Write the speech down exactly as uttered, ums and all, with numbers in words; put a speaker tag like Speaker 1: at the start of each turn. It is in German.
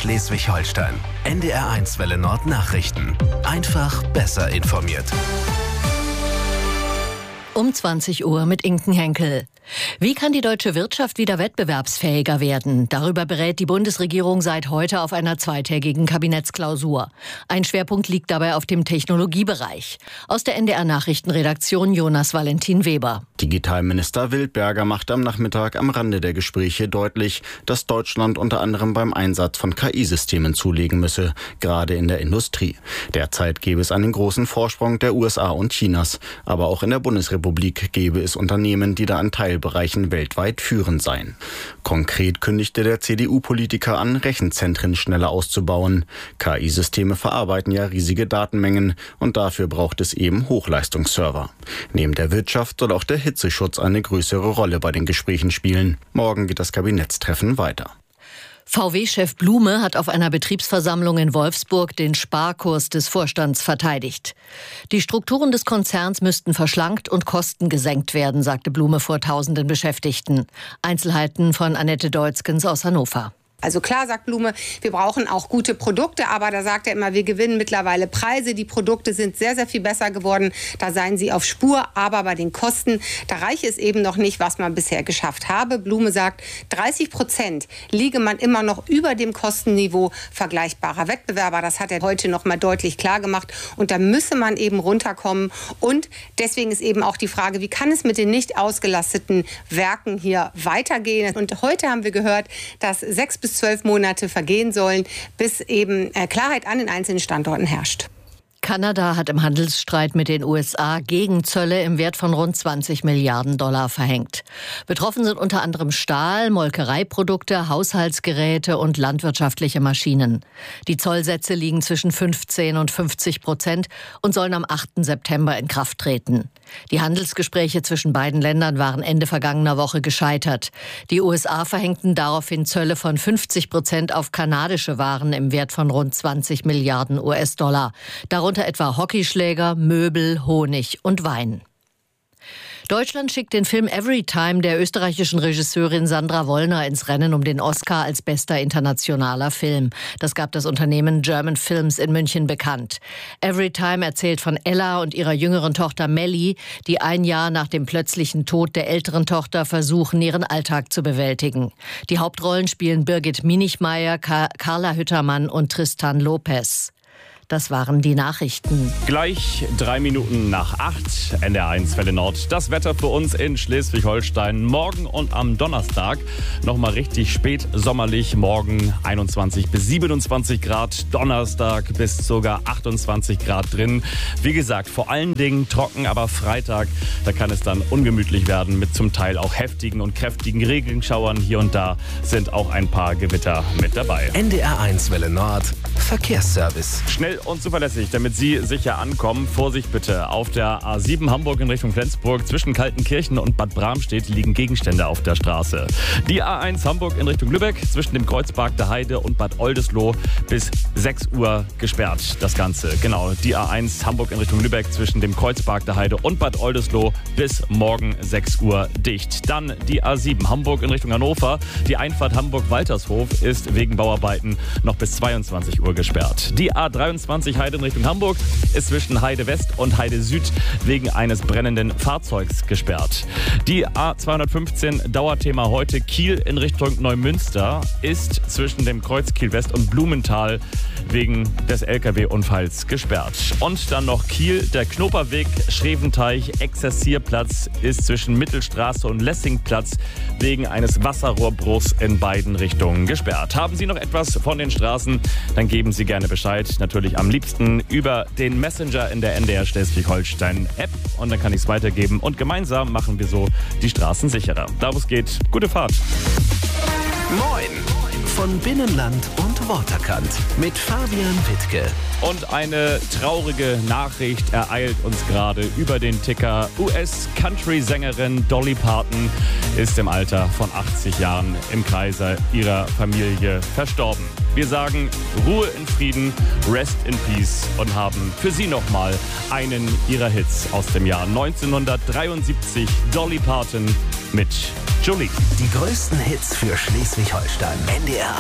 Speaker 1: Schleswig-Holstein. N D R eins Welle Nord Nachrichten. Einfach besser informiert.
Speaker 2: Um zwanzig Uhr mit Inken Henkel. Wie kann die deutsche Wirtschaft wieder wettbewerbsfähiger werden? Darüber berät die Bundesregierung seit heute auf einer zweitägigen Kabinettsklausur. Ein Schwerpunkt liegt dabei auf dem Technologiebereich. Aus der N D R-Nachrichtenredaktion Jonas Valentin Weber.
Speaker 3: Digitalminister Wildberger macht am Nachmittag am Rande der Gespräche deutlich, dass Deutschland unter anderem beim Einsatz von K I-Systemen zulegen müsse, gerade in der Industrie. Derzeit gäbe es einen großen Vorsprung der U S A und Chinas. Aber auch in der Bundesrepublik gäbe es Unternehmen, die da an Teilbereichen weltweit führend seien. Konkret kündigte der C D U-Politiker an, Rechenzentren schneller auszubauen. K I-Systeme verarbeiten ja riesige Datenmengen und dafür braucht es eben Hochleistungsserver. Neben der Wirtschaft soll auch der Hitzeschutz eine größere Rolle bei den Gesprächen spielen. Morgen geht das Kabinettstreffen weiter.
Speaker 2: V W-Chef Blume hat auf einer Betriebsversammlung in Wolfsburg den Sparkurs des Vorstands verteidigt. Die Strukturen des Konzerns müssten verschlankt und Kosten gesenkt werden, sagte Blume vor tausenden Beschäftigten. Einzelheiten von Annette Deutzkens aus Hannover.
Speaker 4: Also klar, sagt Blume, wir brauchen auch gute Produkte, aber da sagt er immer, wir gewinnen mittlerweile Preise. Die Produkte sind sehr, sehr viel besser geworden. Da seien sie auf Spur, aber bei den Kosten, da reiche es eben noch nicht, was man bisher geschafft habe. Blume sagt, dreißig Prozent liege man immer noch über dem Kostenniveau vergleichbarer Wettbewerber. Das hat er heute noch mal deutlich klar gemacht. Und da müsse man eben runterkommen. Und deswegen ist eben auch die Frage, wie kann es mit den nicht ausgelasteten Werken hier weitergehen? Und heute haben wir gehört, dass sechs bis zwölf Monate vergehen sollen, bis eben Klarheit an den einzelnen Standorten herrscht.
Speaker 2: Kanada hat im Handelsstreit mit den U S A Gegenzölle im Wert von rund zwanzig Milliarden Dollar verhängt. Betroffen sind unter anderem Stahl, Molkereiprodukte, Haushaltsgeräte und landwirtschaftliche Maschinen. Die Zollsätze liegen zwischen fünfzehn und fünfzig Prozent und sollen am achten September in Kraft treten. Die Handelsgespräche zwischen beiden Ländern waren Ende vergangener Woche gescheitert. Die U S A verhängten daraufhin Zölle von fünfzig Prozent auf kanadische Waren im Wert von rund zwanzig Milliarden U S-Dollar. Darunter etwa Hockeyschläger, Möbel, Honig und Wein. Deutschland schickt den Film Everytime der österreichischen Regisseurin Sandra Wollner ins Rennen um den Oscar als bester internationaler Film. Das gab das Unternehmen German Films in München bekannt. Everytime erzählt von Ella und ihrer jüngeren Tochter Melly, die ein Jahr nach dem plötzlichen Tod der älteren Tochter versuchen, ihren Alltag zu bewältigen. Die Hauptrollen spielen Birgit Minichmeier, Carla Hüttermann und Tristan Lopez. Das waren die Nachrichten.
Speaker 5: Gleich drei Minuten nach acht, N D R eins Welle Nord. Das Wetter für uns in Schleswig-Holstein. Morgen und am Donnerstag nochmal richtig spät sommerlich. Morgen einundzwanzig bis siebenundzwanzig Grad. Donnerstag bis sogar achtundzwanzig Grad drin. Wie gesagt, vor allen Dingen trocken, aber Freitag, da kann es dann ungemütlich werden mit zum Teil auch heftigen und kräftigen Regenschauern. Hier und da sind auch ein paar Gewitter mit dabei.
Speaker 1: N D R eins Welle Nord Verkehrsservice.
Speaker 5: Schnell und zuverlässig, damit Sie sicher ankommen. Vorsicht bitte. Auf der A sieben Hamburg in Richtung Flensburg zwischen Kaltenkirchen und Bad Bramstedt liegen Gegenstände auf der Straße. Die A eins Hamburg in Richtung Lübeck zwischen dem Kreuzberg der Heide und Bad Oldesloe bis sechs Uhr gesperrt. Das Ganze, genau. Die A eins Hamburg in Richtung Lübeck zwischen dem Kreuzberg der Heide und Bad Oldesloe bis morgen sechs Uhr dicht. Dann die A sieben Hamburg in Richtung Hannover. Die Einfahrt Hamburg-Waltershof ist wegen Bauarbeiten noch bis zweiundzwanzig Uhr gesperrt. Die A dreiundzwanzig Heide in Richtung Hamburg ist zwischen Heide West und Heide Süd wegen eines brennenden Fahrzeugs gesperrt. Die A zweihundertfünfzehn Dauerthema heute Kiel in Richtung Neumünster ist zwischen dem Kreuz Kiel West und Blumenthal wegen des L K W-Unfalls gesperrt. Und dann noch Kiel, der Knoperweg, Schreventeich, Exerzierplatz ist zwischen Mittelstraße und Lessingplatz wegen eines Wasserrohrbruchs in beiden Richtungen gesperrt. Haben Sie noch etwas von den Straßen, dann geben Sie gerne Bescheid. Natürlich am liebsten über den Messenger in der N D R Schleswig-Holstein-App und dann kann ich es weitergeben und gemeinsam machen wir so die Straßen sicherer. Da wo es geht, gute Fahrt.
Speaker 1: Moin! Von Binnenland und Waterkant mit Fabian Wittke.
Speaker 5: Und eine traurige Nachricht ereilt uns gerade über den Ticker. U S-Country-Sängerin Dolly Parton ist im Alter von achtzig Jahren im Kreise ihrer Familie verstorben. Wir sagen Ruhe in Frieden, Rest in Peace und haben für Sie nochmal einen ihrer Hits aus dem Jahr neunzehnhundertdreiundsiebzig. Dolly Parton mit Jolie.
Speaker 1: Die größten Hits für Schleswig-Holstein. N D R